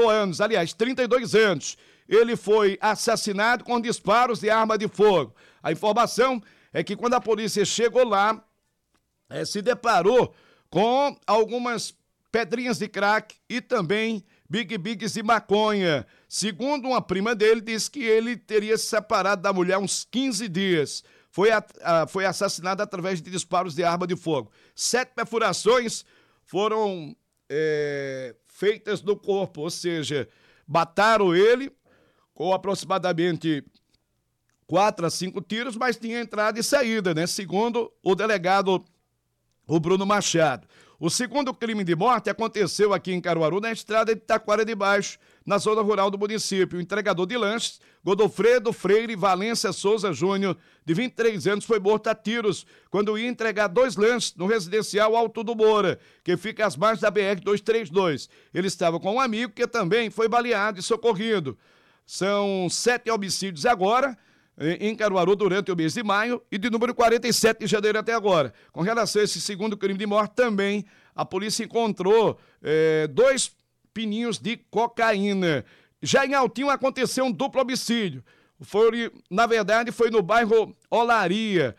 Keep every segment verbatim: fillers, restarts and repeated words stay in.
quatro anos, aliás, trinta e dois anos. Ele foi assassinado com disparos de arma de fogo. A informação é que quando a polícia chegou lá, é, se deparou com algumas pedrinhas de crack e também Big Bigs de maconha. Segundo uma prima dele, disse que ele teria se separado da mulher há uns quinze dias. Foi, a, a, foi assassinado através de disparos de arma de fogo. Sete perfurações foram é, feitas no corpo, ou seja, mataram ele com aproximadamente quatro a cinco tiros, mas tinha entrada e saída, né? Segundo o delegado, o Bruno Machado. O segundo crime de morte aconteceu aqui em Caruaru, na estrada de Taquara de Baixo, na zona rural do município. O entregador de lanches, Godofredo Freire Valência Souza Júnior, de vinte e três anos, foi morto a tiros quando ia entregar dois lanches no residencial Alto do Moura, que fica às margens da B R duzentos e trinta e dois. Ele estava com um amigo que também foi baleado e socorrido. São sete homicídios agora em Caruaru durante o mês de maio e de número quarenta e sete de janeiro até agora. Com relação a esse segundo crime de morte, também a polícia encontrou é, dois pininhos de cocaína. Já em Altinho aconteceu um duplo homicídio. Foi, na verdade, foi no bairro Olaria.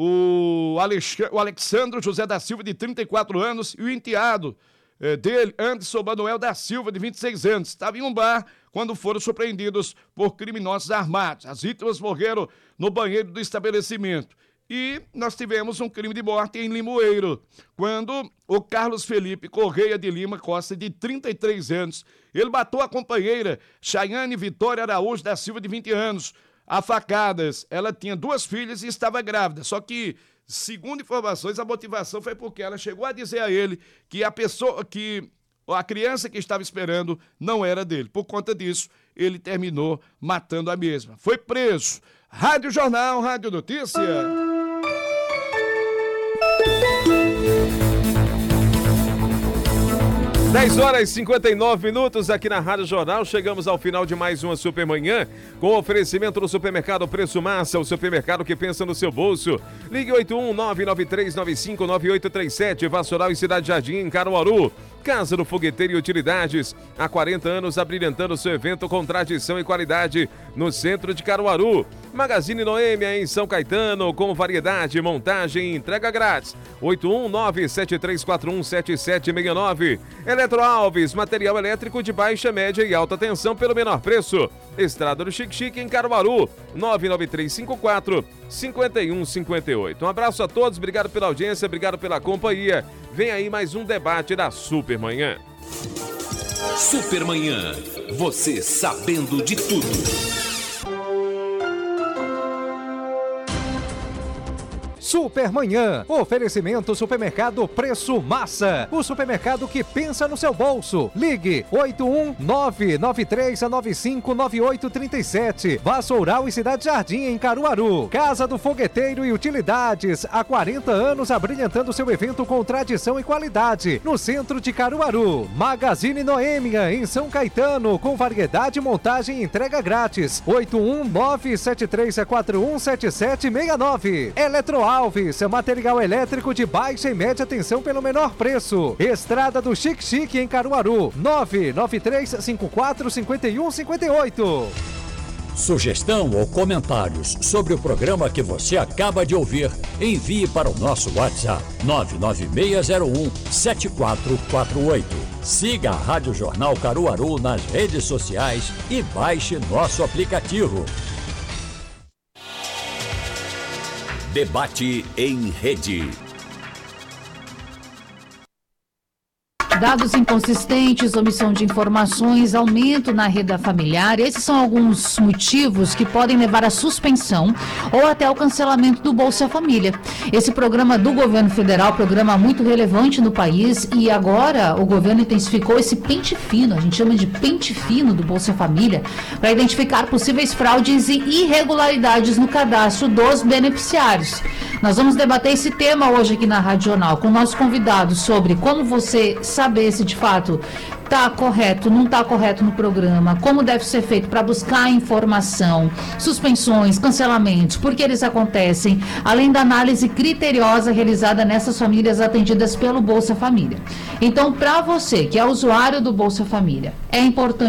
O, Alex, o Alexandro José da Silva, de trinta e quatro anos, e o enteado é, dele, Anderson Manuel da Silva, de vinte e seis anos, estava em um bar quando foram surpreendidos por criminosos armados. As vítimas morreram no banheiro do estabelecimento. E nós tivemos um crime de morte em Limoeiro, quando o Carlos Felipe Correia de Lima Costa, de trinta e três anos, ele matou a companheira Chayane Vitória Araújo da Silva, de vinte anos, a facadas. Ela tinha duas filhas e estava grávida, só que, segundo informações, a motivação foi porque ela chegou a dizer a ele que a pessoa que... a criança que estava esperando não era dele. Por conta disso, ele terminou matando a mesma. Foi preso. Rádio Jornal, Rádio Notícia. dez horas e cinquenta e nove minutos aqui na Rádio Jornal. Chegamos ao final de mais uma Supermanhã, com oferecimento do Supermercado Preço Massa, o supermercado que pensa no seu bolso. Ligue oito um nove nove três nove cinco nove oito três sete, Vassoural e Cidade Jardim, em Caruaru. Casa do Fogueteiro e Utilidades, há quarenta anos abrilhantando seu evento com tradição e qualidade no centro de Caruaru. Magazine Noêmia em São Caetano, com variedade, montagem e entrega grátis. oito um nove sete três quatro um sete sete seis nove. Eletro Alves, material elétrico de baixa, média e alta tensão pelo menor preço. Estrada do Chique Chique em Caruaru, nove nove três cinco quatro cinco um cinco oito. Um abraço a todos, obrigado pela audiência, obrigado pela companhia. Vem aí mais um debate da Supermanhã. Supermanhã, você sabendo de tudo. Supermanhã, oferecimento Supermercado Preço Massa, o supermercado que pensa no seu bolso. Ligue oito um nove nove três nove cinco nove oito três sete, Vassoural e Cidade Jardim, em Caruaru. Casa do Fogueteiro e Utilidades, há quarenta anos abrilhantando seu evento com tradição e qualidade, no centro de Caruaru. Magazine Noêmia, em São Caetano, com variedade, montagem e entrega grátis, oito um nove sete três quatro um sete sete seis nove. Eletro Alves, material elétrico de baixa e média tensão pelo menor preço. Estrada do Chique Chique, em Caruaru, nove nove três cinco quatro cinco um cinco oito. Sugestão ou comentários sobre o programa que você acaba de ouvir, envie para o nosso WhatsApp nove nove seis zero um sete quatro quatro oito. Siga a Rádio Jornal Caruaru nas redes sociais e baixe nosso aplicativo. Debate em rede. Dados inconsistentes, omissão de informações, aumento na renda familiar, esses são alguns motivos que podem levar à suspensão ou até ao cancelamento do Bolsa Família. Esse programa do governo federal, programa muito relevante no país, e agora o governo intensificou esse pente fino, a gente chama de pente fino do Bolsa Família, para identificar possíveis fraudes e irregularidades no cadastro dos beneficiários. Nós vamos debater esse tema hoje aqui na Rádio Jornal com o nosso convidado sobre como você saber se de fato está correto, não está correto no programa, como deve ser feito para buscar informação, suspensões, cancelamentos, por que eles acontecem, além da análise criteriosa realizada nessas famílias atendidas pelo Bolsa Família. Então, para você que é usuário do Bolsa Família, é importante